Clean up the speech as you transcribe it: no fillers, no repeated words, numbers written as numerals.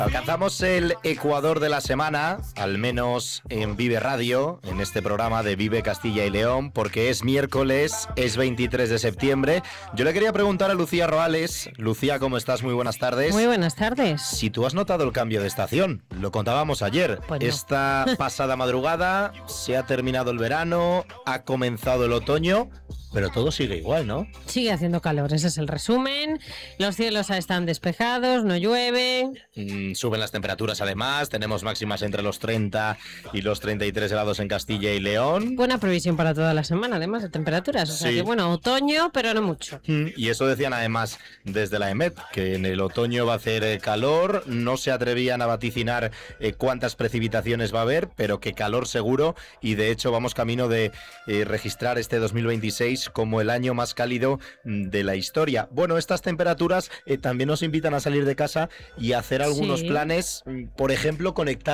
Alcanzamos el Ecuador de la semana, al menos en Vive Radio, en este programa de Vive Castilla y León, porque es miércoles, es 23 de septiembre. Yo le quería preguntar a Lucía Roales. Lucía, ¿cómo estás? Muy buenas tardes. Muy buenas tardes. Si tú has notado el cambio de estación, lo contábamos ayer. Pues no. Esta pasada madrugada se ha terminado el verano, ha comenzado el otoño, pero todo sigue igual, ¿no? Sigue haciendo calor, ese es el resumen. Los cielos están despejados, no llueve. Suben las temperaturas además, tenemos máximas entre los 30 y los 33 grados en Castilla y León. Buena previsión para toda la semana, además de temperaturas. O sea Sí. que bueno, otoño, pero no mucho. Y eso decían además desde la EMET, que en el otoño va a hacer calor. No se atrevían a vaticinar cuántas precipitaciones va a haber, pero que calor seguro, y de hecho vamos camino de registrar este 2026 como el año más cálido de la historia. Bueno, estas temperaturas también nos invitan a salir de casa y a hacer algunos Sí. planes, por ejemplo, conectar